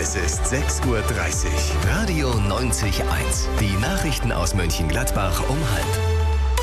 Es ist 6:30 Uhr. Radio 90.1. Die Nachrichten aus Mönchengladbach um 12:30.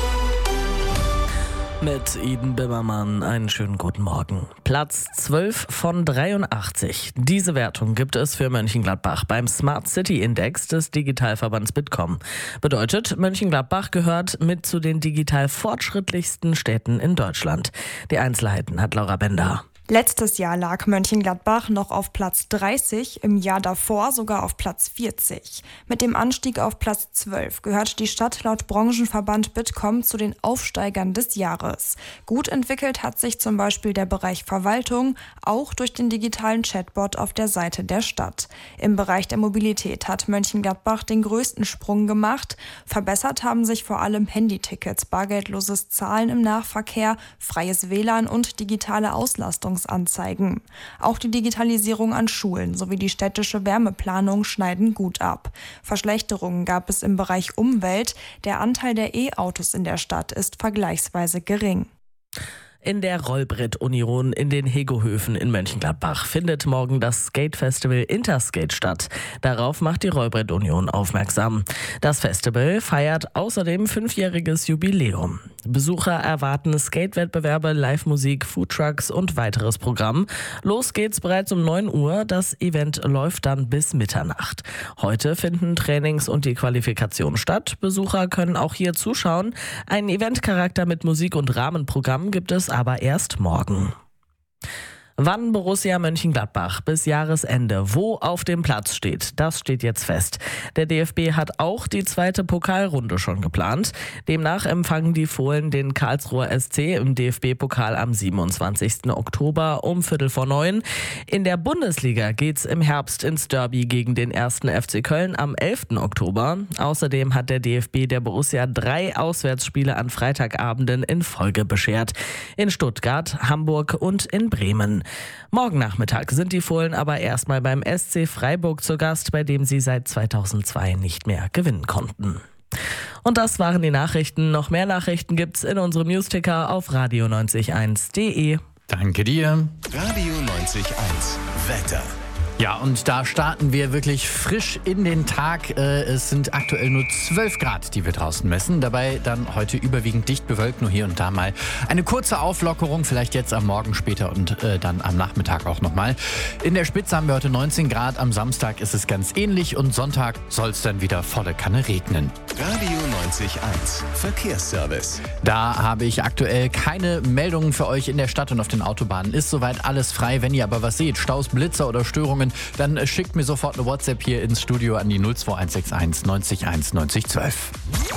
Mit Eden Bimmermann einen schönen guten Morgen. Platz 12 von 83. Diese Wertung gibt es für Mönchengladbach beim Smart City Index des Digitalverbands Bitkom. Bedeutet, Mönchengladbach gehört mit zu den digital fortschrittlichsten Städten in Deutschland. Die Einzelheiten hat Laura Bender. Letztes Jahr lag Mönchengladbach noch auf Platz 30, im Jahr davor sogar auf Platz 40. Mit dem Anstieg auf Platz 12 gehört die Stadt laut Branchenverband Bitkom zu den Aufsteigern des Jahres. Gut entwickelt hat sich zum Beispiel der Bereich Verwaltung, auch durch den digitalen Chatbot auf der Seite der Stadt. Im Bereich der Mobilität hat Mönchengladbach den größten Sprung gemacht. Verbessert haben sich vor allem Handytickets, bargeldloses Zahlen im Nahverkehr, freies WLAN und digitale Auslastungsanzeigen. Auch die Digitalisierung an Schulen sowie die städtische Wärmeplanung schneiden gut ab. Verschlechterungen gab es im Bereich Umwelt. Der Anteil der E-Autos in der Stadt ist vergleichsweise gering. In der Rollbrett-Union in den Hegohöfen in Mönchengladbach findet morgen das Skate-Festival Interskate statt. Darauf macht die Rollbrett-Union aufmerksam. Das Festival feiert außerdem 5-jähriges Jubiläum. Besucher erwarten Skate-Wettbewerbe, Live-Musik, Foodtrucks und weiteres Programm. Los geht's bereits um 9 Uhr. Das Event läuft dann bis Mitternacht. Heute finden Trainings und die Qualifikation statt. Besucher können auch hier zuschauen. Einen Eventcharakter mit Musik und Rahmenprogramm gibt es aber erst morgen. Wann Borussia Mönchengladbach bis Jahresende wo auf dem Platz steht, das steht jetzt fest. Der DFB hat auch die zweite Pokalrunde schon geplant. Demnach empfangen die Fohlen den Karlsruher SC im DFB-Pokal am 27. Oktober um 8:45. In der Bundesliga geht's im Herbst ins Derby gegen den 1. FC Köln am 11. Oktober. Außerdem hat der DFB der Borussia 3 Auswärtsspiele an Freitagabenden in Folge beschert. In Stuttgart, Hamburg und in Bremen. Morgen Nachmittag sind die Fohlen aber erstmal beim SC Freiburg zu Gast, bei dem sie seit 2002 nicht mehr gewinnen konnten. Und das waren die Nachrichten. Noch mehr Nachrichten gibt's in unserem Newsticker auf radio901.de. Danke dir. Radio 90.1. Wetter. Ja, und da starten wir wirklich frisch in den Tag. Es sind aktuell nur 12 Grad, die wir draußen messen. Dabei dann heute überwiegend dicht bewölkt, nur hier und da mal eine kurze Auflockerung, vielleicht jetzt am Morgen später und dann am Nachmittag auch nochmal. In der Spitze haben wir heute 19 Grad, am Samstag ist es ganz ähnlich und Sonntag soll es dann wieder volle Kanne regnen. Radio 90.1. Verkehrsservice. Da habe ich aktuell keine Meldungen für euch in der Stadt und auf den Autobahnen. Ist soweit alles frei. Wenn ihr aber was seht, Staus, Blitzer oder Störungen, dann schickt mir sofort eine WhatsApp hier ins Studio an die 02161 90 1 90 12.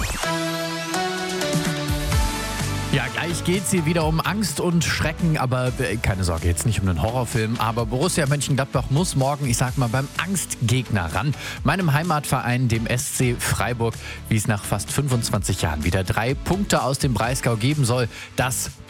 Ja, gleich geht's hier wieder um Angst und Schrecken, aber keine Sorge, jetzt nicht um einen Horrorfilm. Aber Borussia Mönchengladbach muss morgen, ich sag mal, beim Angstgegner ran. Meinem Heimatverein, dem SC Freiburg, wie es nach fast 25 Jahren wieder 3 Punkte aus dem Breisgau geben soll, das